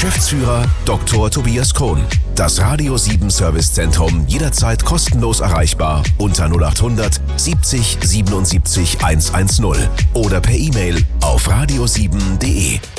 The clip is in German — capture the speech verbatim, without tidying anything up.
Geschäftsführer Doktor Tobias Krohn. Das Radio sieben Servicezentrum jederzeit kostenlos erreichbar unter null acht hundert siebzig siebenundsiebzig hundertzehn oder per E-Mail auf radio sieben punkt de.